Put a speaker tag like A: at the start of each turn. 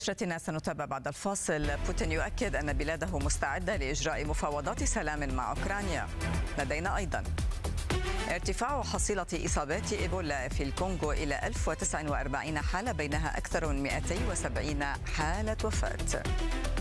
A: نشرتنا سنتابع بعد الفاصل. بوتين يؤكد أن بلاده مستعدة لإجراء مفاوضات سلام مع أوكرانيا. لدينا أيضا ارتفاع حصيلة إصابات إيبولا في الكونغو إلى 1049 حالة، بينها أكثر من 270 حالة وفاة.